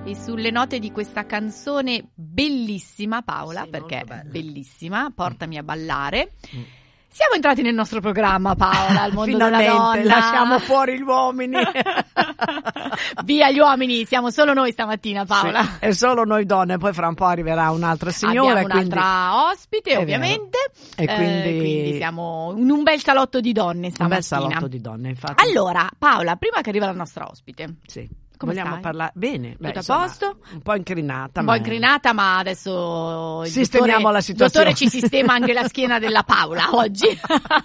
E sulle note di questa canzone bellissima, Paola, Sì, perché molto bella. bellissima, portami a ballare. Siamo entrati nel nostro programma, Paola, al mondo Finalmente, della donna. lasciamo fuori gli uomini. Via gli uomini, siamo solo noi stamattina, Paola. Sì, è solo noi donne, poi fra un po' arriverà un'altra signora. Abbiamo un'altra ospite, È ovviamente. vero. E quindi siamo in un bel salotto di donne stamattina. un bel salotto di donne, infatti. Allora, Paola, prima che arriva la nostra ospite. Sì. Come Vogliamo stai? parlare bene? Tutto a Insomma, posto? Un po' incrinata. Un po' incrinata, ma adesso il Sistemiamo la situazione. il dottore ci sistema anche la schiena della Paola oggi.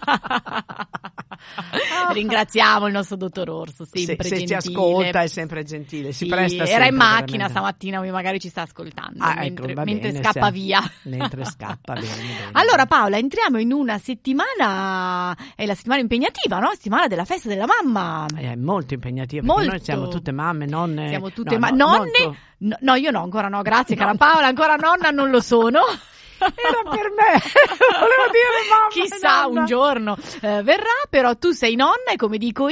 Ringraziamo il nostro dottor Orso, sempre se gentile. ci ascolta è sempre gentile, si Sì, presta era sempre, in macchina veramente. stamattina, magari ci sta ascoltando Ecco, va mentre bene, scappa siamo- via. Mentre scappa, bene. Allora Paola, entriamo in una settimana, è la settimana impegnativa, no? Settimana della festa della mamma. È molto impegnativo, perché Molto. noi siamo tutte mamme, nonne. Siamo tutte no, nonne. molto. No, io no, ancora no, grazie cara Paola, ancora nonna non lo sono. Era per me, volevo dire mamma. Chissà, nonna. un giorno verrà, però tu sei nonna e come dico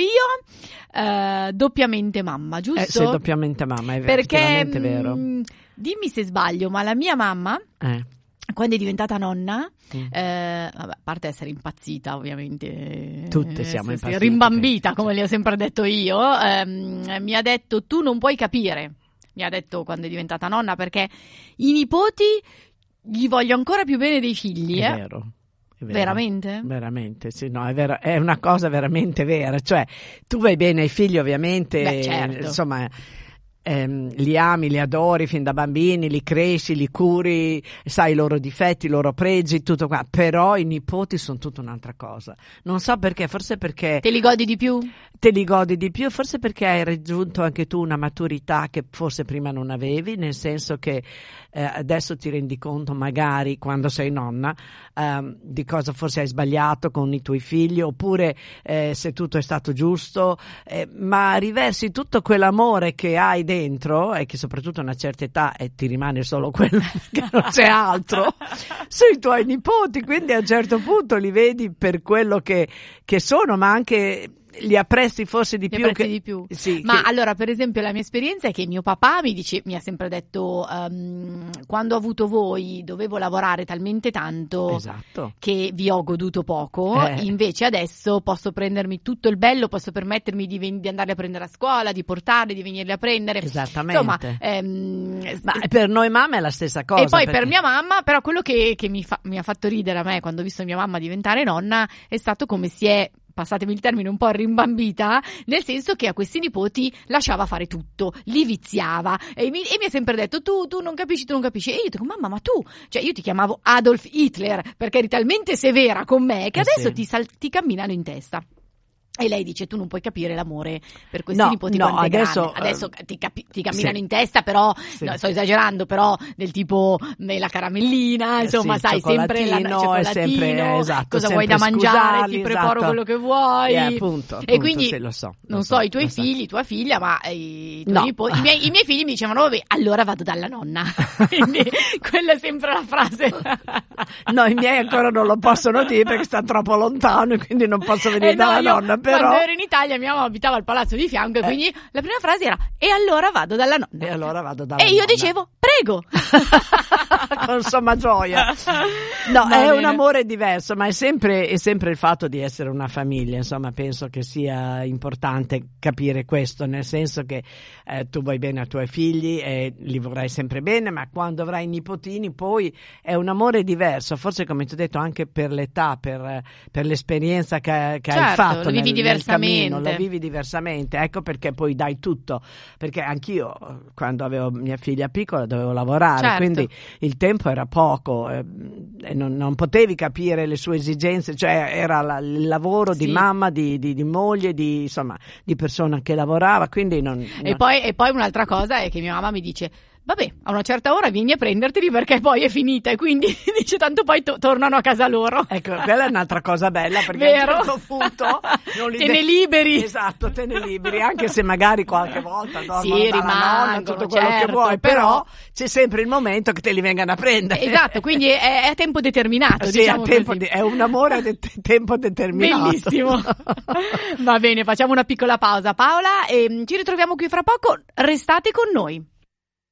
io, doppiamente mamma, giusto? Sei doppiamente mamma, è Perché, effettivamente vero. Dimmi se sbaglio, ma la mia mamma, quando è diventata nonna, vabbè, a parte essere impazzita ovviamente, Tutte siamo impazzite. rimbambita come le ho sempre detto io, mi ha detto tu non puoi capire, mi ha detto quando è diventata nonna, perché i nipoti gli voglio ancora più bene dei figli, È vero. Veramente? Veramente, sì, no, è vero, è una cosa veramente vera, cioè tu vai bene ai figli ovviamente, Beh, certo. insomma, li ami, li adori fin da bambini, li cresci, li curi, sai i loro difetti, i loro pregi, tutto qua, però i nipoti sono tutta un'altra cosa. Non so perché, forse perché Te li godi di più? te li godi di più, forse perché hai raggiunto anche tu una maturità che forse prima non avevi, nel senso che adesso ti rendi conto magari quando sei nonna di cosa forse hai sbagliato con i tuoi figli, oppure se tutto è stato giusto, ma riversi tutto quell'amore che hai dentro e che soprattutto a una certa età ti rimane solo quello, che non c'è altro, sui tuoi nipoti, quindi a un certo punto li vedi per quello che sono, ma anche li apprezzi forse di più. Di più. Sì, ma allora, per esempio, la mia esperienza è che mio papà mi ha sempre detto quando ho avuto voi dovevo lavorare talmente tanto esatto. che vi ho goduto poco, invece adesso posso prendermi tutto il bello, posso permettermi di andarli a prendere a scuola, di portarli, di venirli a prendere. Esattamente. Insomma, ma per noi mamma è la stessa cosa. E poi perché per mia mamma, però quello che mi ha fatto ridere a me quando ho visto mia mamma diventare nonna è stato come si è, passatemi il termine, un po' rimbambita, nel senso che a questi nipoti lasciava fare tutto, li viziava e mi ha sempre detto tu non capisci. E io dico mamma, ma tu, cioè io ti chiamavo Adolf Hitler perché eri talmente severa con me che adesso ti camminano in testa. E lei dice tu non puoi capire l'amore per questi nipoti quanto è grande. Adesso ti camminano in testa, però no, sto esagerando, però del tipo la caramellina, insomma, sai, sempre il cioccolatino, sempre, esatto, cosa sempre vuoi da mangiare, ti preparo esatto. quello che vuoi. Appunto, e quindi sì, lo so, non so i tuoi figli, tua figlia, ma i tuoi no. nipoti, i miei figli mi dicevano vabbè, allora vado dalla nonna. Quindi quella è sempre la frase. No, i miei ancora non lo possono dire perché sta troppo lontano e quindi non posso venire dalla nonna, però quando ero in Italia mia mamma abitava al palazzo di fianco e quindi la prima frase era e allora vado dalla nonna. E io dicevo prego. Con somma gioia. No, Va è bene. un amore diverso, ma è sempre il fatto di essere una famiglia, insomma, penso che sia importante capire questo, nel senso che tu vuoi bene ai tuoi figli e li vorrai sempre bene, ma quando avrai i nipotini poi è un amore diverso, forse come ti ho detto anche per l'età, per l'esperienza che hai fatto, lo vivi diversamente. Nel cammino, lo vivi diversamente, ecco perché poi dai tutto, perché anch'io quando avevo mia figlia piccola dovevo lavorare, certo. Quindi il tempo era poco e non potevi capire le sue esigenze, cioè era il lavoro di mamma, di moglie, di persona che lavorava, quindi E poi un'altra cosa è che mia mamma mi dice vabbè, a una certa ora vieni a prenderteli perché poi è finita e quindi dice tanto poi tornano a casa loro. Ecco, quella è un'altra cosa bella perché vero? a un certo punto non te ne liberi. Esatto, te ne liberi, anche se magari qualche volta dormono dalla nonna, tutto quello certo, che vuoi, però c'è sempre il momento che te li vengano a prendere. Esatto, quindi è a tempo determinato. Sì, diciamo è un amore a tempo determinato. Bellissimo. Va bene, facciamo una piccola pausa, Paola, e ci ritroviamo qui fra poco. Restate con noi.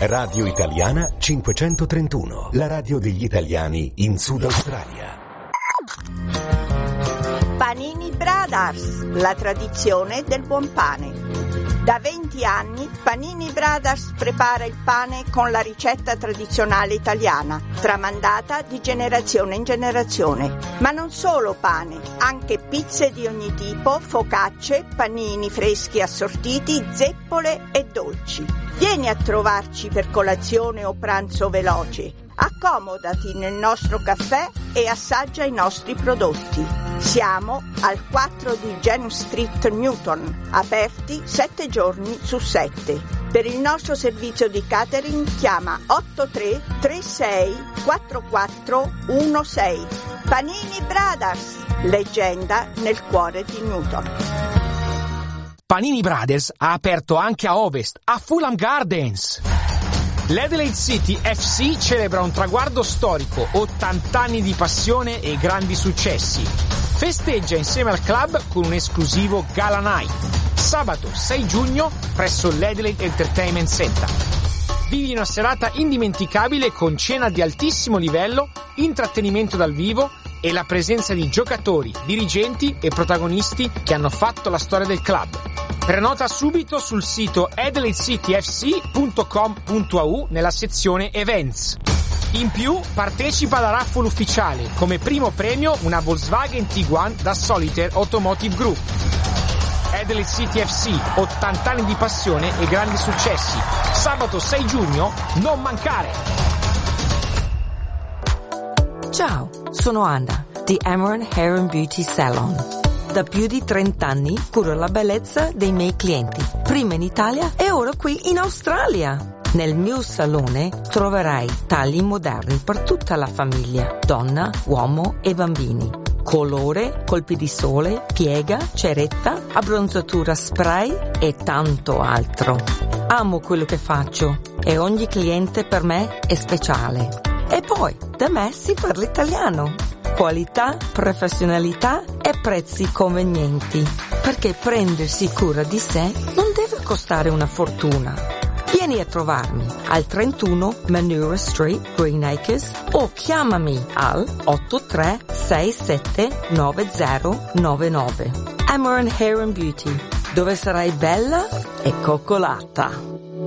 Radio Italiana 531, la radio degli italiani in Sud Australia. Panini Brothers, la tradizione del buon pane. Da 20 anni Panini Brothers prepara il pane con la ricetta tradizionale italiana, tramandata di generazione in generazione. Ma non solo pane, anche pizze di ogni tipo, focacce, panini freschi assortiti, zeppole e dolci. Vieni a trovarci per colazione o pranzo veloce. Accomodati nel nostro caffè e assaggia i nostri prodotti. Siamo al 4 di James Street, Newton, aperti 7 giorni su 7. Per il nostro servizio di catering chiama 8336 4416. Panini Brothers, leggenda nel cuore di Newton. Panini Brothers ha aperto anche a Ovest, a Fulham Gardens. L'Adelaide City FC celebra un traguardo storico, 80 anni di passione e grandi successi. Festeggia insieme al club con un esclusivo Gala Night, sabato 6 giugno presso l'Adelaide Entertainment Center. Vivi una serata indimenticabile con cena di altissimo livello, intrattenimento dal vivo e la presenza di giocatori, dirigenti e protagonisti che hanno fatto la storia del club. Prenota subito sul sito adelaidecityfc.com.au nella sezione Events. In più, partecipa alla raffle ufficiale, come primo premio una Volkswagen Tiguan da Solitaire Automotive Group. Adelaide City FC, 80 anni di passione e grandi successi. Sabato 6 giugno, non mancare! Ciao, sono Anna di Amaran Hair and Beauty Salon. Da più di 30 anni curo la bellezza dei miei clienti, prima in Italia e ora qui in Australia. Nel mio salone troverai tagli moderni per tutta la famiglia, donna, uomo e bambini. Colore, colpi di sole, piega, ceretta, abbronzatura spray e tanto altro. Amo quello che faccio e ogni cliente per me è speciale. E poi, da me si parla italiano. Qualità, professionalità e prezzi convenienti. Perché prendersi cura di sé non deve costare una fortuna. Vieni a trovarmi al 31 Manura Street, Green Acres, o chiamami al 83679099. Amaran Hair and Beauty, dove sarai bella e coccolata.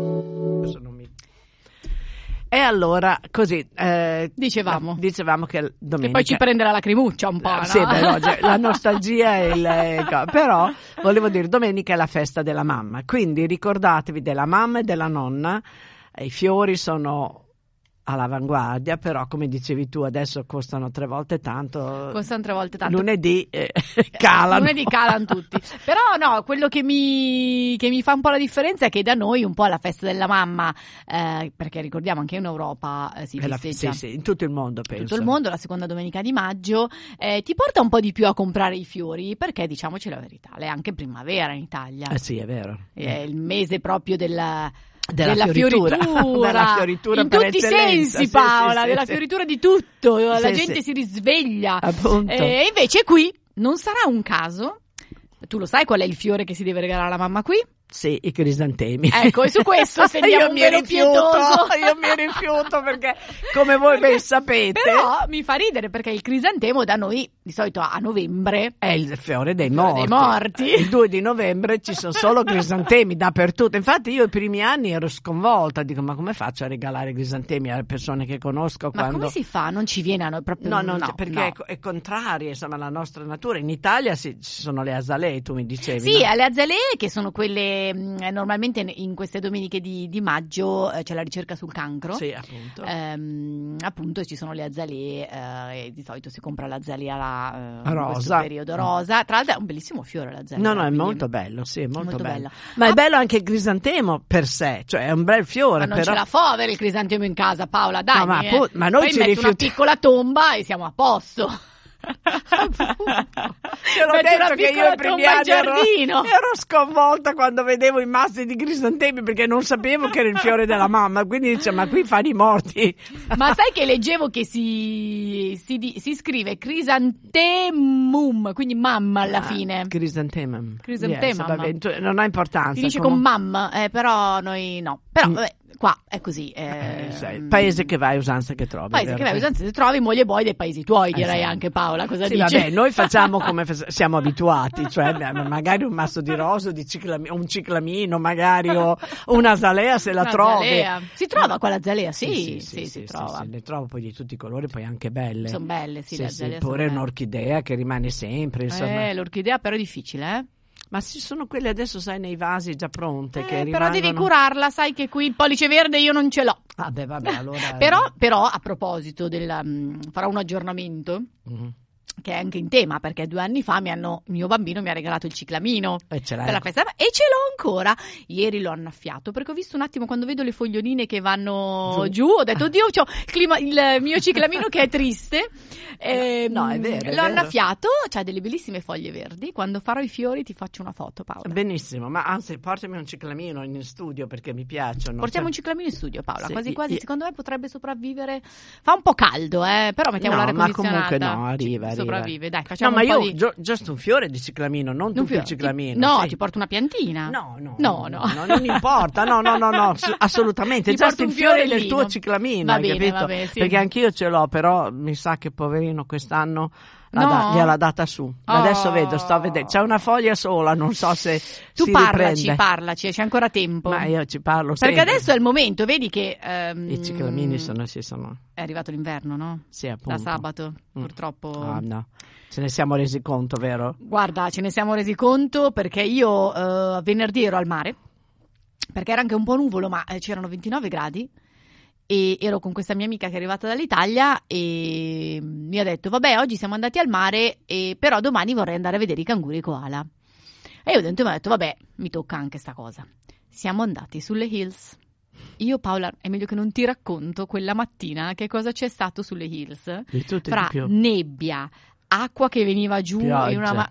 E allora, così, dicevamo che domenica... Che poi ci prende la lacrimuccia un po', no? Sì, però, la nostalgia e però volevo dire, domenica è la festa della mamma, quindi ricordatevi della mamma e della nonna. I fiori sono all'avanguardia, però come dicevi tu adesso costano 3 volte tanto. Costano 3 volte tanto. Lunedì calano. Lunedì calano tutti. Però no, quello che mi fa un po' la differenza è che da noi un po' la festa della mamma, perché ricordiamo anche in Europa si festeggia. Sì, in tutto il mondo penso. In tutto il mondo, la seconda domenica di maggio, ti porta un po' di più a comprare i fiori, perché diciamoci la verità, è anche primavera in Italia. Sì, è vero. È il mese proprio della fioritura della fioritura in per tutti i eccellenza. sensi, Paola, della fioritura di tutto, la Sì, gente sì. si risveglia. Appunto. E invece qui non sarà un caso. Tu lo sai qual è il fiore che si deve regalare alla mamma qui? Sì, i crisantemi. Ecco, e su questo stendiamo un velo pietoso. Io mi rifiuto perché, come voi ben sapete, però mi fa ridere perché il crisantemo da noi di solito a novembre è il fiore dei morti. Il 2 di novembre ci sono solo crisantemi dappertutto. Infatti io i primi anni ero sconvolta, dico ma come faccio a regalare crisantemi alle persone che conosco? Ma come si fa? Non ci viene a noi proprio? No, perché è contraria, insomma, alla nostra natura. In Italia ci sono le azalee, tu mi dicevi. Sì, no? le azalee che sono quelle normalmente in queste domeniche di maggio c'è la ricerca sul cancro. Sì, appunto. Appunto ci sono le azalee e di solito si compra l'azalea in rosa. questo periodo rosa. Tra l'altro è un bellissimo fiore l'azalea. No, è molto bello, sì, è molto bello. bello. Ma è bello anche il crisantemo per sé, cioè è un bel fiore. Ma non però... ce la fa avere il crisantemo in casa, Paola, dai. No, ma noi poi ci metti una piccola tomba e siamo a posto. Te l'ho detto che io i primi anni ero sconvolta quando vedevo i mazzi di crisantemi perché non sapevo che era il fiore della mamma, quindi dice ma qui fanno i morti. Ma sai che leggevo che si scrive crisantemum, quindi mamma alla fine. Crisantemum. Crisantemum. Yes, vabbè, non ha importanza. Si dice con mamma, però noi no. Però vabbè, Qua è così. Paese che vai, usanza che trovi. Paese che vai, usanza che trovi, moglie e boy dei paesi tuoi, direi anche Paola. Cosa dici? Vabbè, noi facciamo come siamo abituati, cioè magari un masso di roso, un ciclamino, magari, o una zalea se la trovi. Zalea. Si trova qua la zalea? Sì, si trova. Sì, ne trovo poi di tutti i colori, poi anche belle. Sono belle, sì, le zalee pure un'orchidea che rimane sempre, insomma. L'orchidea però è difficile, eh? Ma ci sono quelle adesso, sai, nei vasi già pronte che però devi curarla, sai che qui il pollice verde io non ce l'ho. Vabbè, allora. però a proposito farò un aggiornamento. Mm-hmm. Che è anche in tema, perché 2 anni fa mio bambino mi ha regalato il ciclamino per la festa e ce l'ho ancora. Ieri l'ho annaffiato perché ho visto un attimo, quando vedo le foglioline che vanno giù ho detto oddio, c'ho il mio ciclamino che è triste. No, è vero. L'ho annaffiato, c'ha delle bellissime foglie verdi. Quando farò i fiori ti faccio una foto, Paola. Benissimo, ma anzi portami un ciclamino in studio perché mi piacciono. Portiamo un ciclamino in studio, Paola, quasi secondo me potrebbe sopravvivere. Fa un po' caldo, però mettiamo l'aria condizionata. Ma comunque no, arriva. Sopravvive, dai, facciamo ma io giusto un fiore di ciclamino, non tutto il ciclamino. Ti porto una piantina. No, non importa, no, assolutamente. Giusto un fiore del tuo ciclamino, va bene, capito? Va bene, sì. Perché anch'io ce l'ho, però mi sa che poverino quest'anno gliela data su. Adesso sto vedendo, c'è una foglia sola, non so se tu si parlaci, c'è ancora tempo. Ma io ci parlo sempre. Perché adesso è il momento, vedi che i ciclamini sono è arrivato l'inverno, no? Sì, appunto. Da sabato, purtroppo. No. Ce ne siamo resi conto, vero? Guarda, ce ne siamo resi conto perché io venerdì ero al mare, perché era anche un po' nuvolo, ma c'erano 29 gradi. E ero con questa mia amica che è arrivata dall'Italia e mi ha detto vabbè, oggi siamo andati al mare, però domani vorrei andare a vedere i canguri koala. E io dentro mi ho detto vabbè, mi tocca anche sta cosa. Siamo andati sulle hills. Io, Paola, è meglio che non ti racconto quella mattina che cosa c'è stato sulle hills. Fra nebbia, acqua che veniva giù e una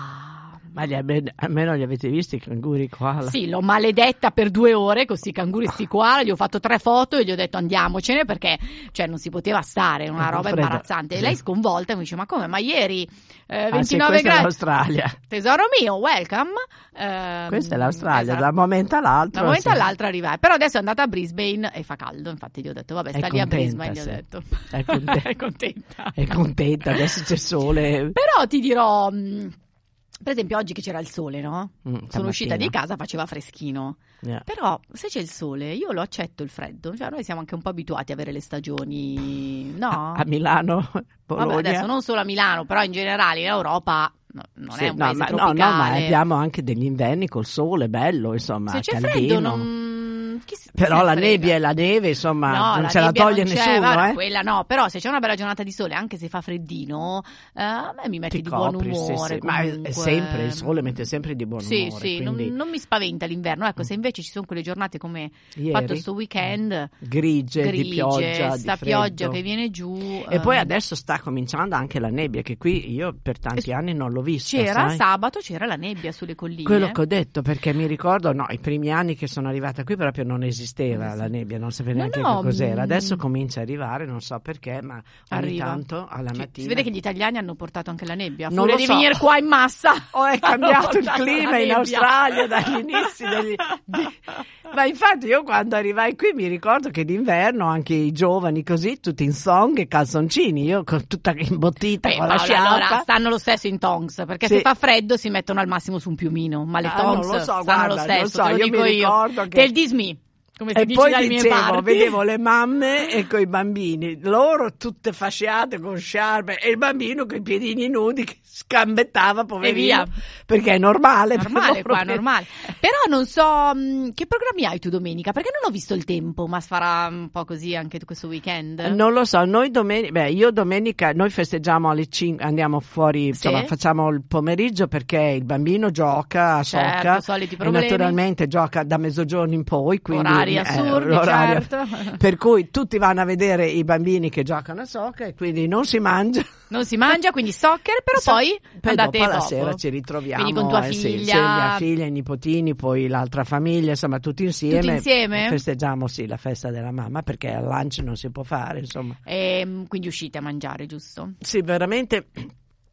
ma almeno li avete visti i canguri koala? Sì, l'ho maledetta per 2 ore con questi canguri koala, gli ho fatto 3 foto e gli ho detto andiamocene perché non si poteva stare, una roba imbarazzante. E lei sconvolta mi dice ma come? Ma ieri 29 gradi. È l'Australia. Tesoro mio, welcome. Questa è l'Australia, esatto. Da un momento all'altro. Da un momento all'altro arriva. Però adesso è andata a Brisbane e fa caldo, infatti gli ho detto vabbè, sta lì a Brisbane, gli ho detto. È contenta. È contenta, adesso c'è sole. Però ti dirò... Per esempio oggi che c'era il sole, no? Sono uscita di casa, faceva freschino. Yeah. Però se c'è il sole io lo accetto il freddo. Cioè noi siamo anche un po' abituati a avere le stagioni, no? A Milano, Bologna. Vabbè, adesso non solo a Milano, però in generale in Europa non è un paese tropicale. No, ma abbiamo anche degli inverni col sole, bello, insomma, se c'è caldino. Freddo Però la nebbia e la neve, insomma, non ce la toglie nessuno, quella no, però se c'è una bella giornata di sole, anche se fa freddino, a me mi mette di buon umore. Sì. Ma è sempre, il sole mette sempre di buon umore. Sì, quindi... non mi spaventa l'inverno. Ecco, se invece ci sono quelle giornate come fatto sto weekend, grigie di pioggia, sta di pioggia che viene giù. E poi adesso sta cominciando anche la nebbia, che qui io per tanti anni non l'ho vista. C'era sabato, c'era la nebbia sulle colline. Quello che ho detto, perché mi ricordo, i primi anni che sono arrivata qui proprio non esisteva la nebbia, non sapevo neanche che cos'era. Adesso comincia a arrivare, non so perché, ma ogni tanto alla mattina. Si vede che gli italiani hanno portato anche la nebbia. Non di venire qua in massa. È cambiato il clima in Australia dagli inizi Ma infatti io quando arrivai qui mi ricordo che d'inverno anche i giovani così, tutti in song e calzoncini, io tutta imbottita con la sciarpa. Allora stanno lo stesso in tongs, perché se fa freddo si mettono al massimo su un piumino, ma le tongs non lo so, stanno lo stesso, te lo dico io. Tell this me. Come si e dice poi dalle mie parti. Vedevo le mamme e coi bambini, loro tutte fasciate con sciarpe e il bambino con i piedini nudi che scambettava, poverino, perché è normale qua, normale. Però non so che programmi hai tu domenica, perché non ho visto il tempo, ma farà un po' così anche questo weekend. Non lo so, noi domenica noi festeggiamo alle 5, andiamo fuori, insomma, facciamo il pomeriggio perché il bambino gioca a soccer, soliti e problemi. Naturalmente gioca da mezzogiorno in poi, quindi assurdi, certo. Per cui tutti vanno a vedere i bambini che giocano a soccer e quindi non si mangia, quindi soccer, però poi andate dopo alla sera ci ritroviamo. Quindi con tua figlia, mia figlia, i nipotini, poi l'altra famiglia, insomma tutti insieme festeggiamo la festa della mamma, perché al lunch non si può fare, insomma. E quindi uscite a mangiare, giusto? Sì, veramente.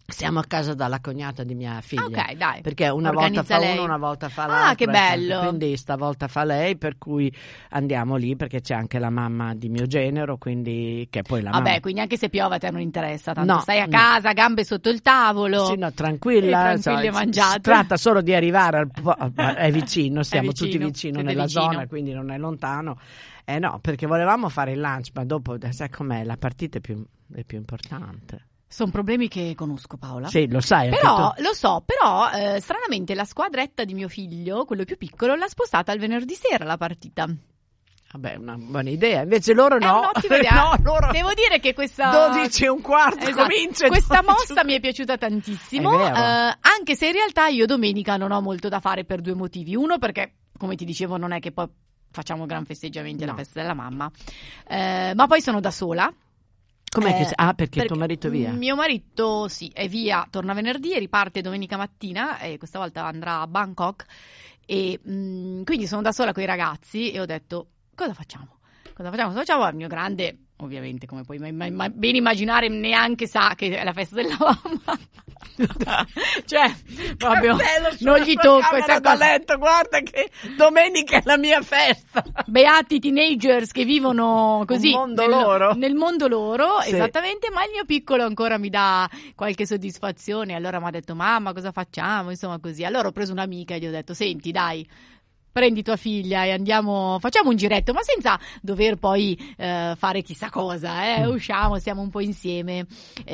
Siamo a casa dalla cognata di mia figlia. Ok, dai. Perché una Organizza volta fa lei. uno, una volta fa l'altro. Che bello. Quindi stavolta fa lei, per cui andiamo lì, perché c'è anche la mamma di mio genero, quindi che poi la mamma. Vabbè, quindi anche se piove a te non interessa, tanto No, stai a casa, gambe sotto il tavolo. Sì, no, tranquilla, mangiate. si tratta solo di arrivare è vicino, siamo vicino, tutti vicino siete nella vicino. zona, quindi non è lontano. No, perché volevamo fare il lunch, ma dopo sai com'è, la partita è più importante. Sono problemi che conosco, Paola. Sì, lo sai anche Però, tu. lo so, però stranamente la squadretta di mio figlio, quello più piccolo, l'ha spostata al venerdì sera la partita. Vabbè, una buona idea. Invece loro no. Un'ottima idea. No, loro Devo dire che questa 12:15 Esatto. comincia. Questa mossa mi è piaciuta tantissimo, È vero. anche se in realtà io domenica non ho molto da fare per 2 motivi. Uno, perché come ti dicevo non è che poi facciamo gran festeggiamenti alla festa della mamma, ma poi sono da sola. Com'è che perché tuo marito è via? Mio marito sì, è via, torna venerdì e riparte domenica mattina e questa volta andrà a Bangkok e quindi sono da sola con i ragazzi e ho detto cosa facciamo? Il mio grande ovviamente, come puoi ben immaginare, neanche sa che è la festa della mamma. Cioè, proprio non gli tocca questa da cosa. letto, guarda che domenica è la mia festa. Beati teenagers che vivono così nel mondo loro, Sì. esattamente, ma il mio piccolo ancora mi dà qualche soddisfazione. Allora mi ha detto mamma cosa facciamo, insomma così. Allora ho preso un'amica e gli ho detto senti dai, prendi tua figlia e andiamo, facciamo un giretto, ma senza dover poi fare chissà cosa, usciamo, stiamo un po' insieme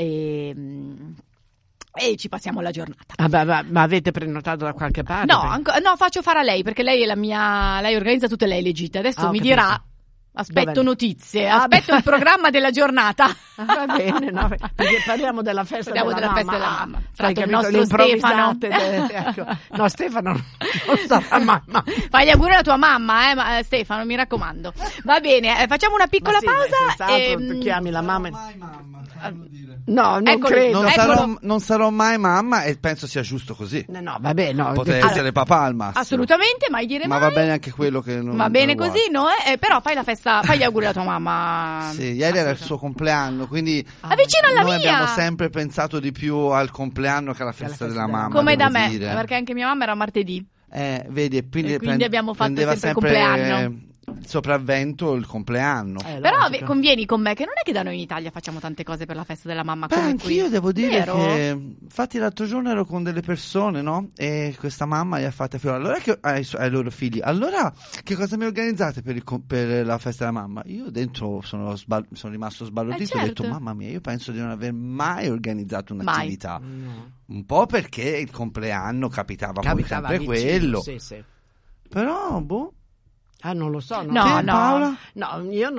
e ci passiamo la giornata. Ma avete prenotato da qualche parte? No, faccio fare a lei perché lei è lei organizza tutte lei le gite. Adesso mi capito. dirà. Aspetto Dove? notizie, aspetto il programma della giornata. Va bene, no, perché parliamo della festa Parliamo della della festa mamma. della mamma. Sai, Stato il capito, nostro le improvvisate Stefano. ecco. No, Stefano non sarà mamma. Fai gli auguri alla tua mamma, ma Stefano, mi raccomando. Va bene, facciamo una piccola Ma sì, pausa. senz'altro, tu chiami la mamma. Mai mamma, devo dire. No, non Eccolo, credo. Non sarò mai mamma e penso sia giusto così. No, vabbè, no. Potrei essere papà al massimo. Assolutamente, mai dire Ma mai. va bene anche quello che non Va bene non così, no? Però fai la festa, fai gli auguri alla tua mamma. Sì, ieri era il suo compleanno, quindi Vicino alla noi mia. abbiamo sempre pensato di più al compleanno che alla festa della mamma. Come da devo me, dire. perché anche mia mamma era martedì. Vedi, e quindi abbiamo fatto prendeva sempre il compleanno. il sopravvento il compleanno. Però logico. convieni con me che non è che da noi in Italia facciamo tante cose per la festa della mamma Beh, come anche qui. io devo dire Vero? che infatti l'altro giorno ero con delle persone, no? E questa mamma gli ha fatto allora che ai loro figli, allora che cosa mi organizzate per la festa della mamma? Io dentro sono rimasto sbalordito, ho certo. detto mamma mia, io penso di non aver mai organizzato Mai. un'attività. No. Un po' perché il compleanno capitava poi sempre vicino, quello. Sì. Però boh. Non lo so. No, Te, no. Paola? No, io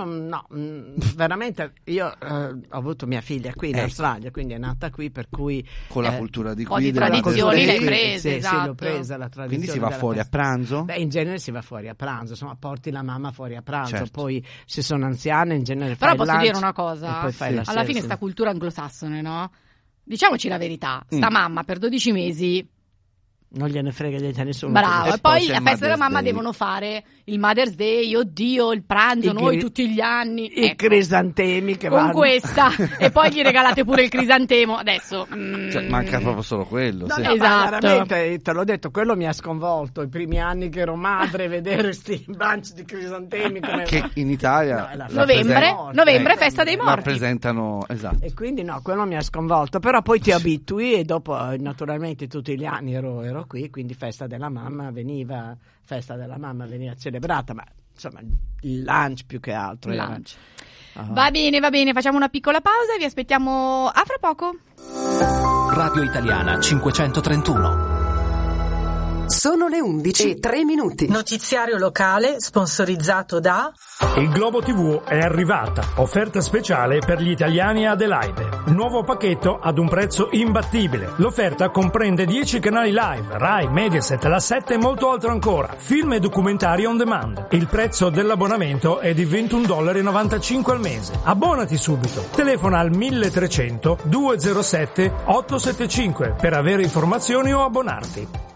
veramente, io ho avuto mia figlia qui in Australia, quindi è nata qui, per cui Con la cultura di po' qui di della tradizioni cultura l'hai di qui. prese, Sì, esatto. l'ho presa la tradizione. Quindi si va della fuori a festa. pranzo? Beh, in genere si va fuori a pranzo, insomma, porti la mamma fuori a pranzo, Certo. poi se sono anziane in genere Però fai posso il lunch dire una cosa, e poi fai Sì. la alla sera, fine sì. sta cultura anglosassone, no? Diciamoci la verità, sta mamma per 12 mesi, non gliene frega niente a nessuno. bravo, E e poi poi c'è la il festa della Mother's mamma Day. devono fare il Mother's Day, oddio, il pranzo, I noi cri- tutti gli anni. I Ecco. crisantemi che Con vanno. questa, e poi gli regalate pure il crisantemo, adesso. Cioè, manca proprio solo quello. No, sì. no, ma Esatto. veramente, te l'ho detto, quello mi ha sconvolto i primi anni che ero madre, vedere sti bunch di crisantemi come... Che in Italia No, è la Novembre, festa dei morti. rappresentano, esatto. E quindi no, quello mi ha sconvolto, però poi ti abitui e dopo naturalmente tutti gli anni ero qui, quindi festa della mamma veniva celebrata, ma insomma il lunch più che altro. Il era- lunch. Ah. Va bene, facciamo una piccola pausa e vi aspettiamo a fra poco. Radio Italiana 531. Sono le 11:03. Notiziario locale sponsorizzato da Il Globo TV è arrivata. Offerta speciale per gli italiani a Adelaide. Nuovo pacchetto ad un prezzo imbattibile. L'offerta comprende 10 canali live, Rai, Mediaset, La 7 e molto altro ancora. Film e documentari on demand. Il prezzo dell'abbonamento è di $21,95 al mese. Abbonati subito. Telefona al 1300 207 875 per avere informazioni o abbonarti.